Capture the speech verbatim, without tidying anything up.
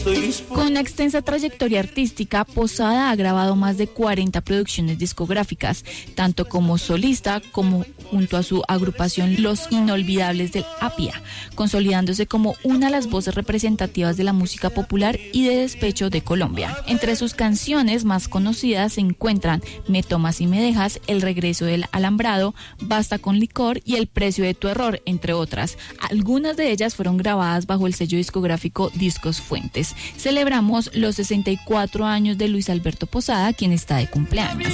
Con una extensa trayectoria artística, Posada ha grabado más de cuarenta producciones discográficas, tanto como solista como junto a su agrupación Los Inolvidables del Apia, consolidándose como una de las voces representativas de la música popular y de despecho de Colombia. Entre sus canciones más conocidas se encuentran Me tomas y me dejas, El regreso del alambrado, Basta con licor y El precio de tu error, entre otras. Algunas de ellas fueron grabadas bajo el sello discográfico Discos Fuentes. Celebramos los sesenta y cuatro años de Luis Alberto Posada, quien está de cumpleaños.